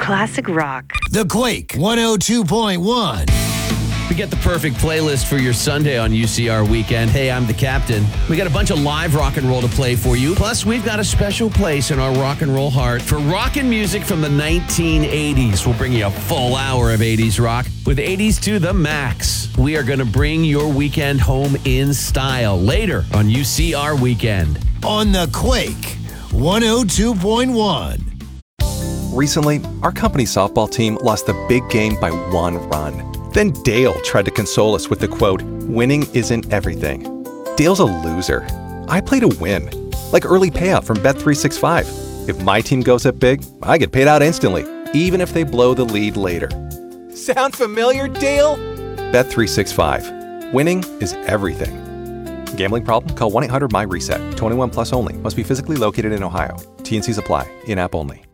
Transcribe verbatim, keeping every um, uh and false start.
classic rock. The Quake one oh two point one. We get the perfect playlist for your Sunday on U C R Weekend. Hey, I'm the captain. We got a bunch of live rock and roll to play for you. Plus, we've got a special place in our rock and roll heart for rockin' music from the nineteen eighties. We'll bring you a full hour of eighties rock with eighties to the max. We are going to bring your weekend home in style later on U C R Weekend. On the Quake one oh two point one. Recently, our company softball team lost the big game by one run. Then Dale tried to console us with the quote, "Winning isn't everything." Dale's a loser. I play to win, like early payout from Bet three sixty-five. If my team goes up big, I get paid out instantly, even if they blow the lead later. Sound familiar, Dale? Bet three sixty-five. Winning is everything. Gambling problem? Call one eight hundred M Y RESET. twenty-one plus only. Must be physically located in Ohio. T and C's apply. In-app only.